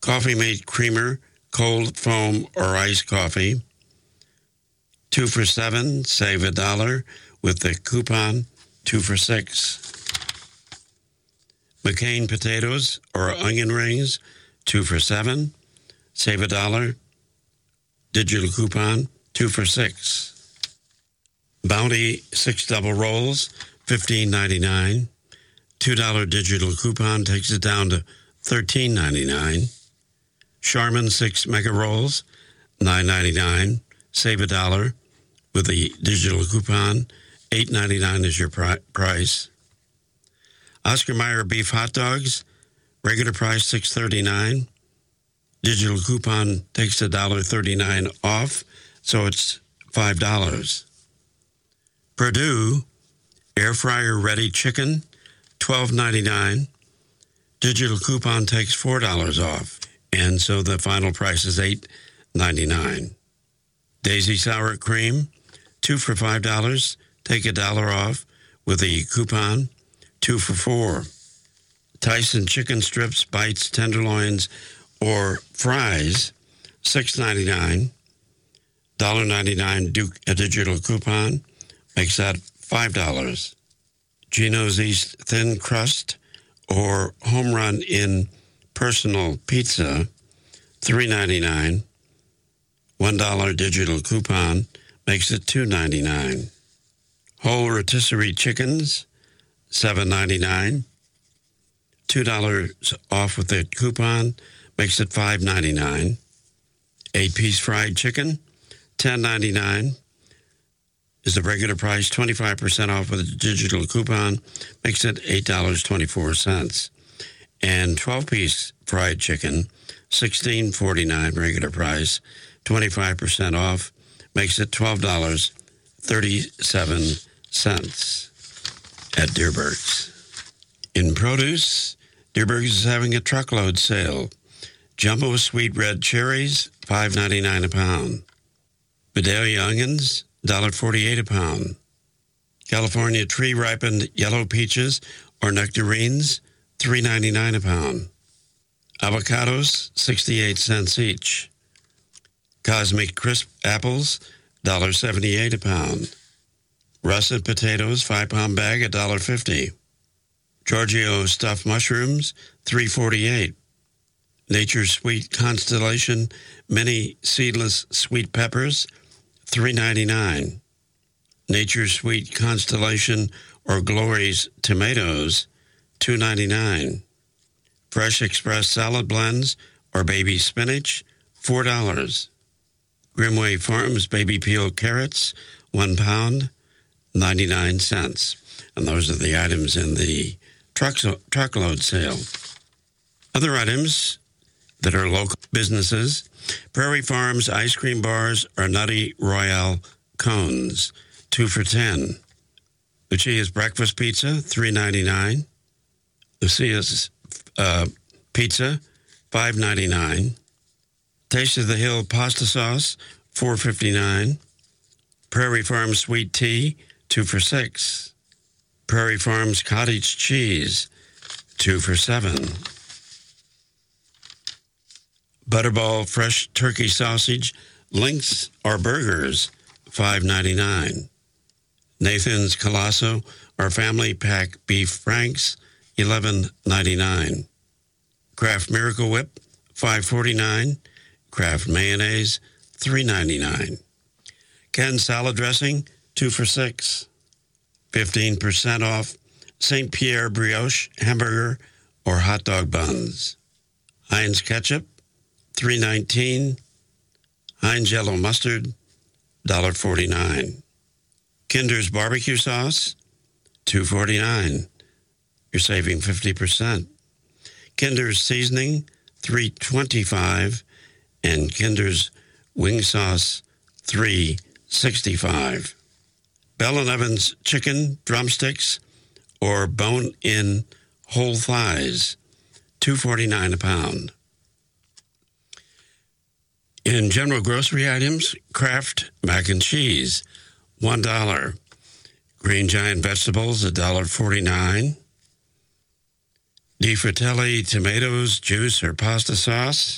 Coffee Mate Creamer, cold foam or iced coffee. 2 for $7, save $1 with the coupon 2 for $6. McCain potatoes or onion rings, 2 for $7, save $1. Digital coupon 2 for $6. Bounty 6 double rolls, $15.99. $2 digital coupon takes it down to $13.99. Charmin 6 mega rolls, $9.99. Save $1 with the digital coupon. $8.99 is your price. Oscar Mayer beef hot dogs, regular price $6.39. Digital coupon takes $1.39 off, so it's $5. Perdue air fryer ready chicken, $12.99. Digital coupon takes $4 off, and so the final price is $8.99. Daisy sour cream, 2 for $5. Take $1 off with the coupon, 2 for $4. Tyson chicken strips, bites, tenderloins, or fries, $6.99. $1.99 a digital coupon makes that $5. Gino's East thin crust or home run in personal pizza, $3.99. $1 digital coupon makes it $2.99. Whole rotisserie chickens, $7.99. $2 off with the coupon makes it $5.99. 8-piece fried chicken, $10.99 is the regular price. 25% off with a digital coupon makes it $8.24. And 12-piece fried chicken, $16.49 regular price. 25% off makes it $12.37 at Dierberg's. In produce, Dierberg's is having a truckload sale. Jumbo sweet red cherries, $5.99 a pound. Vidalia onions, $1.48 a pound. California tree-ripened yellow peaches or nectarines, $3.99 a pound. Avocados, 68 cents each. Cosmic crisp apples, $1.78 a pound. Russet potatoes, 5-pound bag, $1.50. Giorgio stuffed mushrooms, $3.48. Nature's Sweet Constellation mini seedless sweet peppers, $3.99. Nature's Sweet Constellation or Glory's tomatoes, $2.99. Fresh Express salad blends or baby spinach, $4. Grimway Farms baby peel carrots, 1 pound, 99 cents. And those are the items in the truckload sale. Other items that are local businesses: Prairie Farms ice cream bars or Nutty Royale cones, 2 for $10. Lucia's breakfast pizza, $3.99. Lucia's pizza, $5.99. Taste of the Hill pasta sauce, $4.59. Prairie Farms sweet tea, 2 for $6. Prairie Farms cottage cheese, 2 for $7. Butterball fresh turkey sausage, links or burgers, $5.99. Nathan's Colosso or family pack beef franks, $11.99. Kraft Miracle Whip, $5.49. Kraft mayonnaise, $3.99. Ken salad dressing, 2 for $6. 15% off St. Pierre brioche hamburger or hot dog buns. Heinz ketchup, $3.19. Heinz yellow mustard, $1.49. Kinder's barbecue sauce, $2.49. You're saving 50%. Kinder's seasoning, $3.25. And Kinder's wing sauce, $3.65. Bell & Evans chicken drumsticks or bone-in whole thighs, $2.49 a pound. In general grocery items, Kraft mac and cheese, $1. Green Giant vegetables, $1.49. Di Fratelli tomatoes, juice, or pasta sauce,